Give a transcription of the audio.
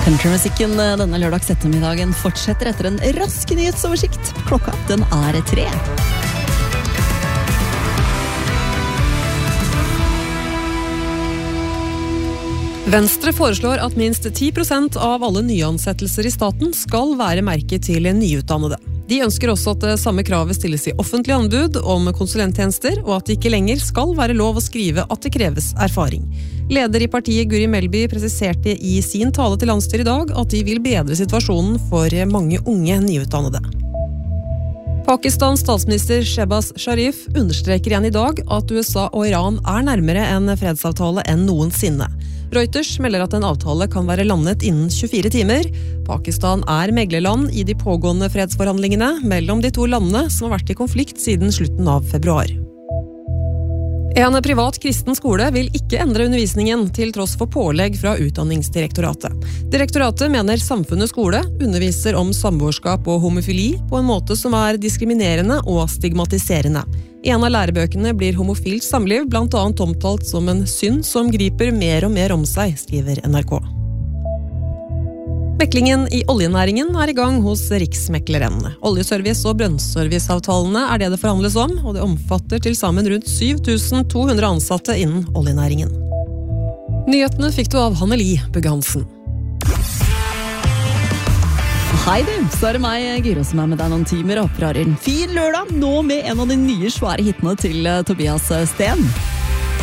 Countrymusikken denne lørdags ettermiddagen fortsetter etter en rask nyhetsoversikt. Klokka, den er 3. Venstre foreslår at minst 10% av alle nyansettelser i staten skal være merket til nyutdannede. De ønsker også at det samme kravet stilles i offentlig anbud om konsulenttjenester, og at det ikke lenger skal være lov å skrive at det kreves erfaring. Leder i partiet Guri Melby presiserte i sin tale til landsstyret i dag at de vil bedre situasjonen for mange unge nyutdannede. Pakistans statsminister Shehbaz Sharif understreker igjen i dag at USA og Iran er nærmere en fredsavtale enn noensinne. Reuters melder at en avtale kan være landet innen 24 timer. Pakistan er meglerland i de pågående fredsforhandlingene mellom de to landene som har vært i konflikt siden slutten av februar. En privat kristen skole vil ikke endre undervisningen til tross for pålegg fra Utdanningsdirektoratet. Direktoratet mener Samfunnets skole underviser om samboerskap og homofili på en måte som er diskriminerende og stigmatiserende. I en av lærebøkene blir homofilt samliv blant annet omtalt som en synd som griper mer og mer om seg, skriver NRK. Meklingen i oljenæringen er i gang hos Riksmekleren. Oljeservice- og brønnserviceavtalene er det forhandles om, og det omfatter til sammen rundt 7200 ansatte innen oljenæringen. Nyhetene fikk du av Hanneli Bugge-Hansen. Hei du, så er det meg, Gyro, som er med deg noen timer og opprar en fin lørdag, nå med en av de nye svære hitene til Tobias Sten.